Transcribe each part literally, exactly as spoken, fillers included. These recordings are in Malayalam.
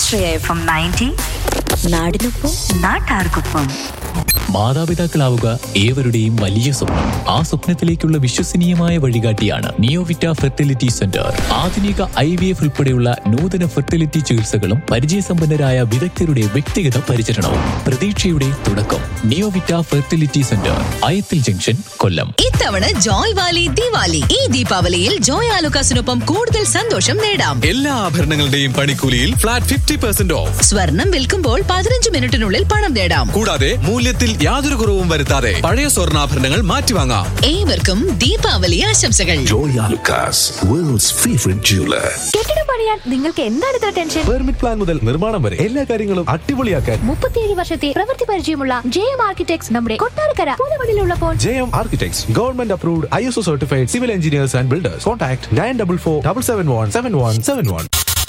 ആശ്രയ എഫ് എം നയൻറ്റി, നാടിനൊപ്പം നാട്ടാർക്കൊപ്പം. മാതാപിതാക്കളാവുക ഏവരുടെയും വലിയ സ്വപ്നം. ആ സ്വപ്നത്തിലേക്കുള്ള വിശ്വസനീയമായ വഴികാട്ടിയാണ് നിയോവിറ്റ ഫെർട്ടിലിറ്റി സെന്റർ. ആധുനിക ഐ വി എഫ് ഉൾപ്പെടെയുള്ള നൂതന ഫെർട്ടിലിറ്റി ചികിത്സകളും പരിചയസമ്പന്നരായ വിദഗ്ധരുടെ വ്യക്തിഗത പരിചരണവും പ്രതീക്ഷയുടെ തുടക്കം. നിയോവിറ്റ ഫെർട്ടിലിറ്റി സെന്റർ, അയത്തിൽ ജംഗ്ഷൻ, കൊല്ലം. ഇത്തവണ ജോയ് വാലി ദിവാലി. ഈ ദീപാവലിയിൽ ജോയ് ആലുക്കാസിനൊപ്പം കൂടുതൽ സന്തോഷം നേടാം. എല്ലാ ആഭരണങ്ങളുടെയും പണിക്കൂലിയിൽ ഫ്ലാറ്റ് ഫിഫ്റ്റി പെർസെന്റ് ഓഫ്. സ്വർണം വിൽക്കുമ്പോൾ പതിനഞ്ച് മിനിറ്റിനുള്ളിൽ പണം നേടാം. കൂടാതെ മൂല്യത്തിൽ യാതൊരു കുറവും വരുത്താതെ പഴയ സ്വർണ്ണാഭരണങ്ങൾ മാറ്റിവാങ്ങാം. ഏവർക്കും ദീപാവലി ആശംസകൾ. Joy Alucas, world's favorite jeweler. കെട്ടിടം പണിയാൻ നിങ്ങൾക്ക് എന്താണ് ഇത്ര ടെൻഷൻ? പെർമിറ്റ് പ്ലാൻ മുതൽ നിർമ്മാണം വരെ എല്ലാ കാര്യങ്ങളും അടിപൊളിയാക്കാൻ മുപ്പത്തിയേഴ് വർഷത്തെ പ്രവൃത്തി പരിചയമുള്ള ജെ എം ആർക്കിടെക്ട്സ് നമ്മുടെ Kottarakkara പുതുമണിലുള്ളപ്പോൾ. J M architects government approved I S O certified civil engineers and builders. Contact nine double four double seven one seven one seven one.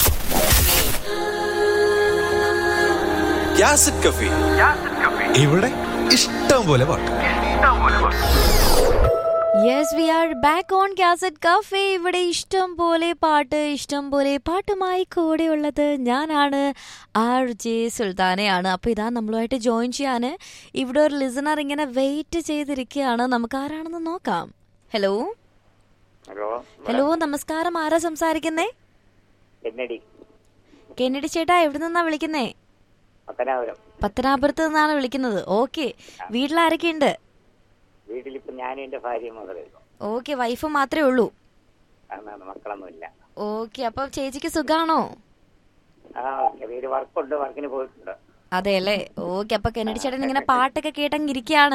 യാസിഡ് cafe, ഇവിടെ ഇഷ്ടം പോലെ പാട്ട്. Yes, V are back on cassette cafe. ഇവിടെ ഇഷ്ടം പോലെ പാട്ട്, ഇഷ്ടം പോലെ പാട്ടുമായി കൂടെയുള്ളത് ഞാനാണ്, ആർ ജെ സുൽത്താനയാണ്. അപ്പോൾ ഇതാ നമ്മളുമായിട്ട് ജോയിൻ ചെയ്യാൻ ഇവിടെ ഒരു ലിസണർ ഇങ്ങനെ വെയിറ്റ് ചെയ്തിരിക്കുകയാണ്. നമുക്ക് ആരാണെന്ന് നോക്കാം. ഹലോ ഹലോ നമസ്കാരം, ആരാ സംസാരിക്കുന്നേ? കെന്നഡി ചേട്ടാ, എവിടെ നിന്നാ വിളിക്കുന്നേ? പത്തനാപുരത്ത് നിന്നാണ് വിളിക്കുന്നത്. ഓക്കെ, വീട്ടിലാരൊക്കെ ഉണ്ട്? വീട്ടിലിപ്പോ ഞാനും എന്റെ ഭാര്യയും മകളെ. ഓക്കെ, വൈഫ് മാത്രമേ ഉള്ളൂ? മക്കളൊന്നുമില്ല. ഓക്കെ, അപ്പൊ ചേച്ചിക്ക് സുഖാണോ? വർക്കുണ്ട്, വർക്കിന് പോയിട്ടുണ്ട്. അതെ അല്ലേ. ഓക്കെ, അപ്പൊ കെന്നഡി ചേട്ടൻ ഇങ്ങനെ പാട്ടൊക്കെ കേട്ടങ്ങിരിക്കാണ്.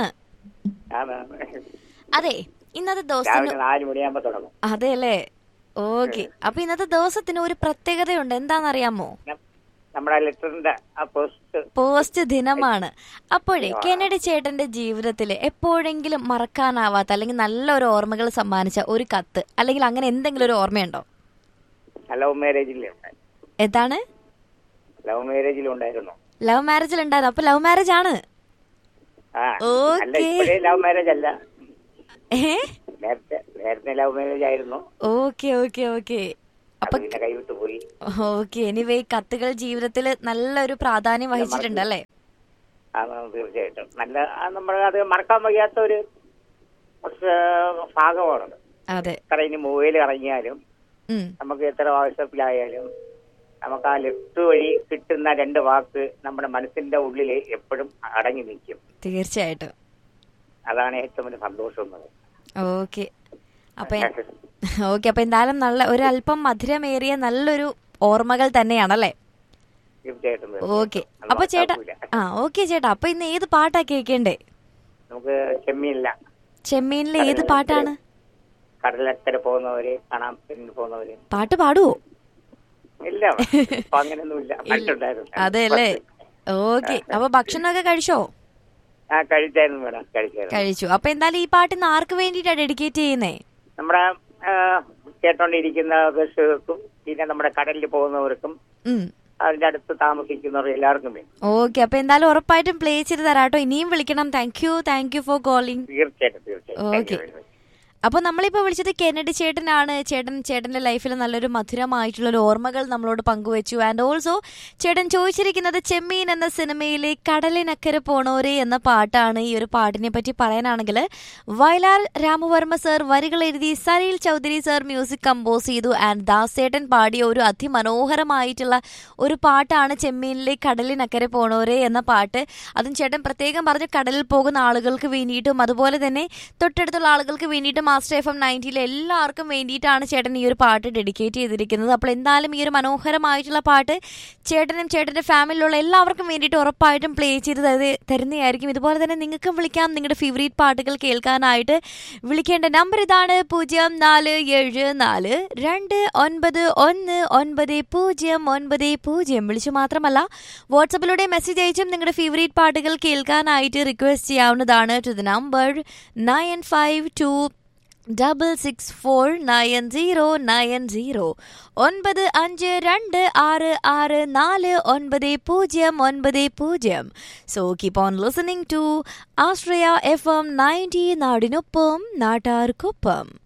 അതെ, ഇന്നത്തെ ദിവസം നാല് മണിയാകുമ്പോ തുടങ്ങും. അതെ അല്ലേ. ഓക്കെ, അപ്പൊ ഇന്നത്തെ ദിവസത്തിന് ഒരു പ്രത്യേകതയുണ്ട്, എന്താണെന്നറിയാമോ? നമ്മുടെ ലെറ്ററിന്റെ പോസ്റ്റ് പോസ്റ്റ് ദിനമാണ്. അപ്പോഴേ കെന്നഡി ചേട്ടന്റെ ജീവിതത്തിൽ എപ്പോഴെങ്കിലും മറക്കാനാവാത്ത അല്ലെങ്കിൽ നല്ലൊരു ഓർമ്മകൾ സമ്മാനിച്ച ഒരു കത്ത് അല്ലെങ്കിൽ അങ്ങനെ എന്തെങ്കിലും ഒരു ഓർമ്മയുണ്ടോ? ലവ് മാരേജിൽ എന്താണ്? ലവ് മാരേജിൽ ഉണ്ടായിരുന്നു. ലവ് മാരേജിൽ ഉണ്ടായിരുന്നു. അപ്പൊ ലവ് മാരേജ് ആണ്. ലവ് മാരേജ് അല്ല, ഏ നേരത്തെ നേരത്തെ ലവ് മാരേജ് ആയിരുന്നു. ഓക്കെ ഓക്കെ ഓക്കെ അപ്പൊ കൈവിട്ടു പോയി. ഓക്കെ, എനിവേ കത്തുകൾ ജീവിതത്തിൽ നല്ലൊരു പ്രാധാന്യം വഹിച്ചിട്ടുണ്ട് അല്ലേ? തീർച്ചയായിട്ടും നല്ല, നമ്മൾ അത് മറക്കാൻ വയ്യാത്ത ഒരു ഭാഗമാണ്. അതെ, എത്ര ഇനി മൂവയിൽ ഇറങ്ങിയാലും നമുക്ക് എത്ര വാട്സപ്പിലായാലും നമുക്ക് ആ ലെഫ്റ്റ് വഴി കിട്ടുന്ന രണ്ട് വാക്ക് നമ്മുടെ മനസ്സിന്റെ ഉള്ളിൽ എപ്പോഴും അടങ്ങി നിൽക്കും. തീർച്ചയായിട്ടും, അതാണ് ഏറ്റവും വലിയ സന്തോഷം. ഓക്കെ, അപ്പൊ ഓക്കെ അപ്പൊ എന്തായാലും നല്ല ഒരു അല്പം മധുരമേറിയ നല്ലൊരു ഓർമ്മകൾ തന്നെയാണല്ലേ? ഓക്കെ, അപ്പൊ ചേട്ടാ ആ ഓക്കെ ചേട്ടാ, അപ്പൊ ഇന്ന് ഏത് പാട്ടാ കേൾക്കണ്ടേ? നമുക്ക് ചെമ്മീനില്ല. ചെമ്മീനിലെ ഏത് പാട്ടാണ്? കടലക്കര പോകുന്നവര്, കാണാൻ പോകുന്നവര്. പാട്ട് പാടുവോ? ഇല്ല, അങ്ങനെയൊന്നുമില്ല. അതെ അല്ലേ. ഓക്കെ, അപ്പൊ ഭക്ഷണമൊക്കെ കഴിച്ചോ? ആ കഴിച്ചായിരുന്നു മേഡം, കഴിച്ചായിരുന്നു. കഴിച്ചു. അപ്പൊ എന്തായാലും ഈ പാട്ട് ഇന്ന് ആർക്ക് വേണ്ടിയിട്ടാ ഡെഡിക്കേറ്റ് ചെയ്യുന്നേ? നമ്മുടെ കേട്ടോണ്ടിരിക്കുന്നവർക്കും പിന്നെ നമ്മുടെ കടലിൽ പോകുന്നവർക്കും അതിന്റെ അടുത്ത് താമസിക്കുന്നവർ എല്ലാവർക്കും വേണ്ടി. ഓക്കെ, അപ്പൊ എന്തായാലും ഉറപ്പായിട്ടും പ്ലേ ചെയ്ത് തരാട്ടോ. ഇനിയും വിളിക്കണം. Thank you thank you for calling. തീർച്ചയായിട്ടും തീർച്ചയായിട്ടും. ഓക്കെ, അപ്പോൾ നമ്മളിപ്പോൾ വിളിച്ചത് കെന്നഡി ചേട്ടനാണ്. ചേട്ടൻ ചേട്ടൻ്റെ ലൈഫിൽ നല്ലൊരു മധുരമായിട്ടുള്ളൊരു ഓർമ്മകൾ നമ്മളോട് പങ്കുവച്ചു. ആൻഡ് ഓൾസോ ചേട്ടൻ ചോദിച്ചിരിക്കുന്നത് ചെമ്മീൻ എന്ന സിനിമയിലെ കടലിനക്കരെ പോണോരെ എന്ന പാട്ടാണ്. ഈ ഒരു പാട്ടിനെ പറ്റി പറയാനാണെങ്കിൽ വയലാർ രാമവർമ്മ സർ വരികൾ എഴുതി, Saleel Chaudhary sir music compose ചെയ്തു. ആൻഡ് ദാസേട്ടൻ പാടിയ ഒരു അതിമനോഹരമായിട്ടുള്ള ഒരു പാട്ടാണ് ചെമ്മീനിലെ കടലിനക്കരെ പോണോരെ എന്ന പാട്ട്. അതും ചേട്ടൻ പ്രത്യേകം പറഞ്ഞ് കടലിൽ പോകുന്ന ആളുകൾക്ക് വേണ്ടിയിട്ടും അതുപോലെ തന്നെ തൊട്ടടുത്തുള്ള ആളുകൾക്ക് വേണ്ടിയിട്ടും മാസ്റ്റർ എഫ് എം നയൻറ്റിയിലെ എല്ലാവർക്കും വേണ്ടിയിട്ടാണ് ചേട്ടൻ ഈ ഒരു പാട്ട് ഡെഡിക്കേറ്റ് ചെയ്തിരിക്കുന്നത്. അപ്പോൾ എന്തായാലും ഈ ഒരു മനോഹരമായിട്ടുള്ള പാട്ട് ചേട്ടനും ചേട്ടൻ്റെ ഫാമിലിയിലുള്ള എല്ലാവർക്കും വേണ്ടിയിട്ട് ഉറപ്പായിട്ടും പ്ലേ ചെയ്ത് തരുന്നതായിരിക്കും. ഇതുപോലെ തന്നെ നിങ്ങൾക്കും വിളിക്കാം നിങ്ങളുടെ ഫേവറേറ്റ് പാട്ടുകൾ കേൾക്കാനായിട്ട്. വിളിക്കേണ്ട നമ്പർ ഇതാണ്: പൂജ്യം നാല് ഏഴ് നാല് രണ്ട് ഒൻപത് ഒന്ന് ഒൻപത് പൂജ്യം ഒൻപത് പൂജ്യം. വിളിച്ചു മാത്രമല്ല വാട്സപ്പിലൂടെ മെസ്സേജ് അയച്ചും നിങ്ങളുടെ ഫേവറേറ്റ് പാട്ടുകൾ കേൾക്കാനായിട്ട് റിക്വസ്റ്റ് ചെയ്യാവുന്നതാണ് to the number nine five to double six four nine zero nine zero. ഒൻപത് അഞ്ച് രണ്ട് ആറ് ആറ് നാല് ഒൻപത് പൂജ്യം ഒൻപത് പൂജ്യം. So keep on listening to Ashraya F M ninety, നാടിനൊപ്പം നാട്ടാർക്കൊപ്പം.